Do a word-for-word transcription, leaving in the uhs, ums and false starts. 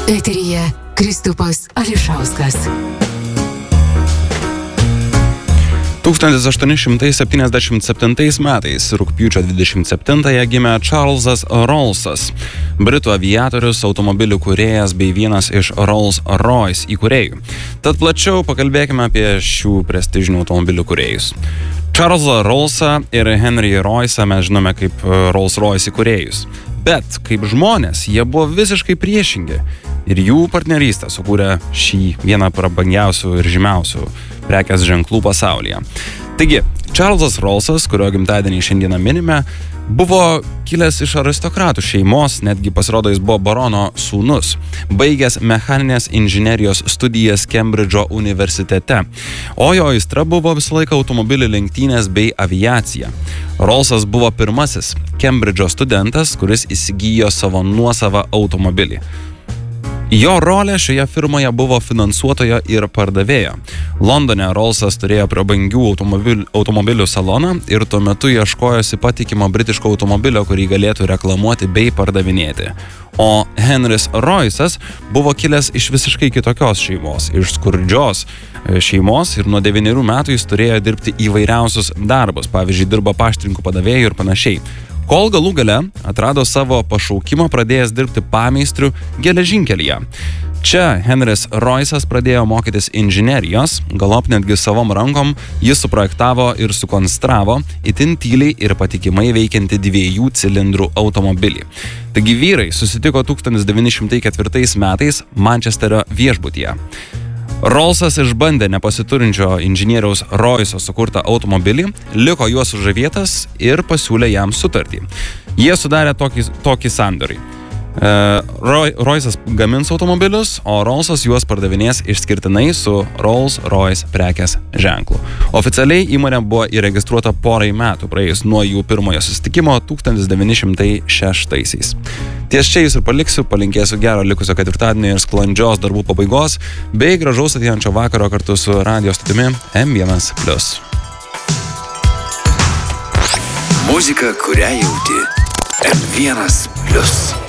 Eteryje Kristupas Ališauskas. tūkstantis aštuoni šimtai septyniasdešimt septintais metais rugpjūčio dvidešimt septintąją gimė Čarlzas Rollsas, britų aviatorius, automobilių kūrėjas bei vienas iš Rolls-Royce įkūrėjų. Tad plačiau pakalbėkime apie šių prestižinių automobilių kūrėjus. Čarlzą Rollsą ir Henry Royce'ą mes žinome kaip Rolls-Royce įkūrėjus. Bet kaip žmonės, jie buvo visiškai priešingi ir jų partnerystė sukūrė šį vieną prabangiausių ir žymiausių prekės ženklų pasaulyje. Taigi, Čarlzas Rollsas, kurio gimtadienį šiandieną minime, buvo kilęs iš aristokratų šeimos, netgi pasirodo jis buvo barono sūnus, baigęs mechaninės inžinerijos studijas Kembridžo universitete, o jo aistra buvo visą laiką automobilių lenktynės bei aviacija. Rollsas buvo pirmasis Kembridžo studentas, kuris įsigijo savo nuosavą automobilį. Jo rolė šioje firmoje buvo finansuotojo ir pardavėjo. Londone Rollsas turėjo prabangių automobilių, automobilių saloną ir tuo metu ieškojosi patikimo britiško automobilio, kurį galėtų reklamuoti bei pardavinėti. O Henrys Royce'as buvo kilęs iš visiškai kitokios šeimos, iš skurdžios šeimos ir nuo devynerių metų jis turėjo dirbti įvairiausius darbus, pavyzdžiui, dirbo paštininkų padavėjų ir panašiai. Kol galų gale atrado savo pašaukimą pradėjęs dirbti pameistriu geležinkelyje. Čia Henrys Royce'as pradėjo mokytis inžinerijos, galop netgi savom rankom jis suprojektavo ir sukonstravo itin tyliai ir patikimai veikiantį dviejų cilindrų automobilį. Taigi vyrai susitiko tūkstantis devyni šimtai ketvirtais metais Mančesterio viešbutyje. Rollsas išbandė nepasiturinčio inžinieriaus Royce'o sukurtą automobilį, liko juo sužavėtas ir pasiūlė jam sutartį. Jie sudarė tokį, tokį sandorį. E, Roy, Royce'as gamins automobilius, o Rollsas juos pardavinės išskirtinai su Rolls-Royce prekės ženklu. Oficialiai įmonė buvo įregistruota porai metų praėjus nuo jų pirmojo susitikimo tūkstantis devyni šimtai šeštaisiais. Ties čia jūs ir paliksiu, palinkėsiu gero likusio ketvirtadienio ir sklandžios darbų pabaigos, bei gražaus ateinančio vakaro kartu su radio stotimi M vienas plius. Muzika, kurią jauti. M vienas plius.